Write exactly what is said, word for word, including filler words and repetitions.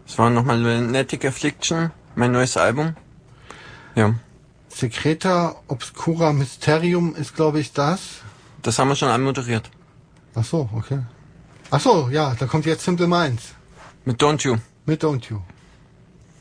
Es war nochmal Lunatic Affliction, mein neues Album. Ja. Secreta Obscura Mysterium ist, glaube ich, das. Das haben wir schon anmoderiert. Ach so, okay. Ach so, ja, da kommt jetzt Simple Minds. Mit Don't You. Mit Don't You.